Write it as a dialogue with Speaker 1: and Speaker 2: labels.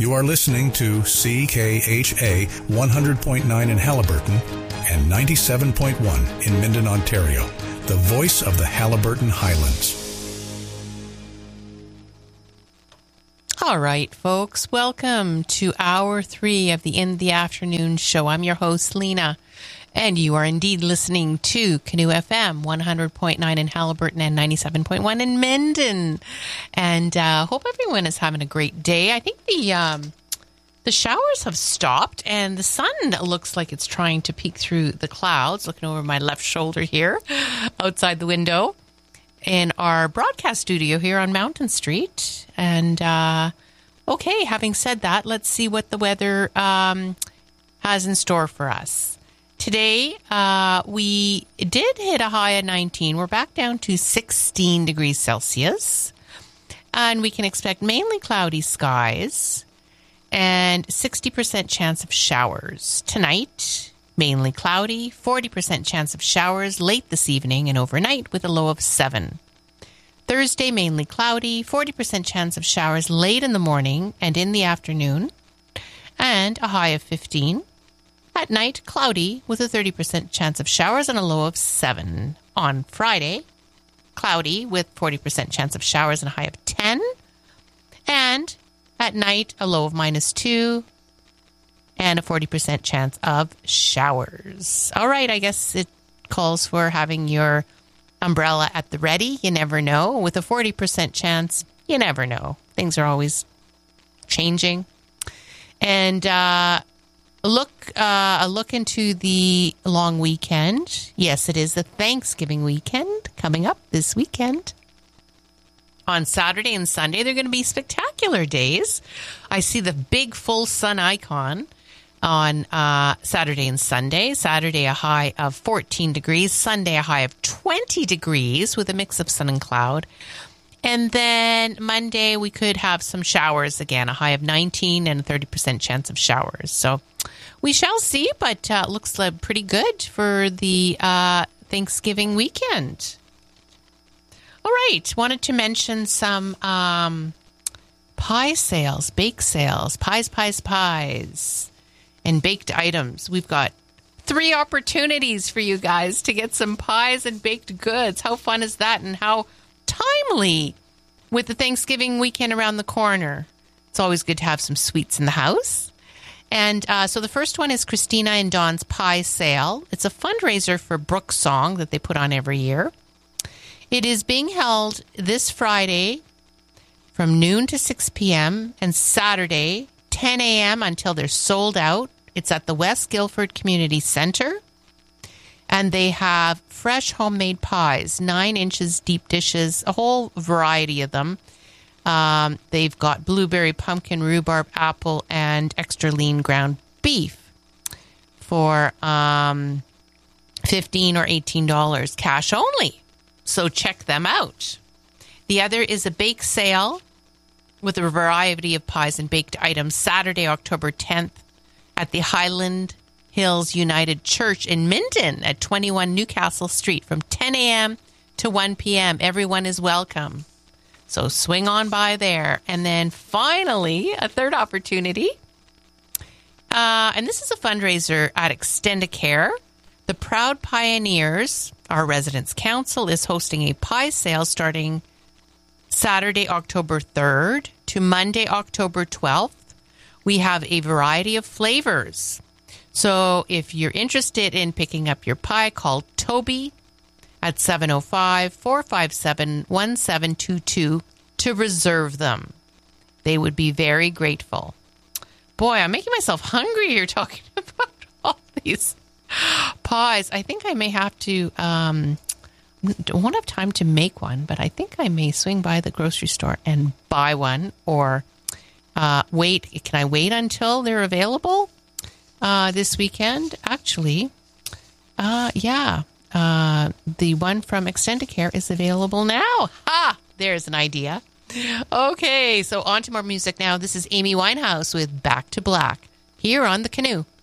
Speaker 1: You are listening to CKHA 100.9 in Haliburton and 97.1 in Minden, Ontario, the voice of the Haliburton Highlands.
Speaker 2: All right, folks, welcome to Hour 3 of the In the Afternoon show. I'm your host, Lena, and you are indeed listening to Canoe FM 100.9 in Haliburton and 97.1 in Minden. And hope everyone is having a great day. I think the showers have stopped, and the sun looks like it's trying to peek through the clouds. Looking over my left shoulder here, outside the window, in our broadcast studio here on Mountain Street. And, okay, having said that, let's see what the weather has in store for us. Today, we did hit a high of 19. We're back down to 16 degrees Celsius. And we can expect mainly cloudy skies and 60% chance of showers. Tonight, mainly cloudy, 40% chance of showers late this evening and overnight with a low of 7. Thursday, mainly cloudy, 40% chance of showers late in the morning and in the afternoon, and a high of 15. At night, cloudy with a 30% chance of showers and a low of 7. On Friday, cloudy with 40% chance of showers and a high of 10. And at night, a low of -2 and a 40% chance of showers. All right, I guess it calls for having your umbrella at the ready. You never know. With a 40% chance, you never know. Things are always changing. And a look into the long weekend. Yes, it is the Thanksgiving weekend coming up this weekend. On Saturday and Sunday, they're going to be spectacular days. I see the big full sun icon on Saturday and Sunday. Saturday, a high of 14 degrees. Sunday, a high of 20 degrees with a mix of sun and cloud. And then Monday, we could have some showers again, a high of 19 and a 30% chance of showers. So we shall see, but looks pretty good for the Thanksgiving weekend. All right, wanted to mention some pie sales, bake sales, pies, and baked items. We've got 3 opportunities for you guys to get some pies and baked goods. How fun is that, and how timely with the Thanksgiving weekend around the corner. It's always good to have some sweets in the house. And so the first one is Christina and Don's Pie Sale. It's a fundraiser for Brooks Song that they put on every year. It is being held this Friday from noon to 6 p.m. and Saturday 10 a.m. until they're sold out. It's at the West Guildford Community Centre. And they have fresh homemade pies, 9 inches deep dishes, a whole variety of them. They've got blueberry, pumpkin, rhubarb, apple, and extra lean ground beef for $15 or $18, cash only. So check them out. The other is a bake sale with a variety of pies and baked items Saturday, October 10th at the Highland Hills United Church in Minden at 21 Newcastle Street from 10 a.m. to 1 p.m. Everyone is welcome. So swing on by there. And then finally, a third opportunity. And this is a fundraiser at Extendicare. The Proud Pioneers, our Residents Council, is hosting a pie sale starting Saturday, October 3rd to Monday, October 12th. We have a variety of flavors. So if you're interested in picking up your pie, call Toby at 705-457-1722 to reserve them. They would be very grateful. Boy, I'm making myself hungry here talking about all these pies. I think I may have to, won't have time to make one, but I think I may swing by the grocery store and buy one or wait. Can I wait until they're available this weekend? Actually, the one from Extendicare is available now. Ha! There's an idea. Okay, so on to more music now. This is Amy Winehouse with Back to Black here on The Canoe.